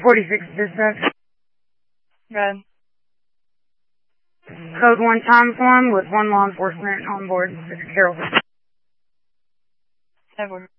46 dispatch. Good. Code 1 time form with 1 law enforcement on board, Mr. Carroll. Edward.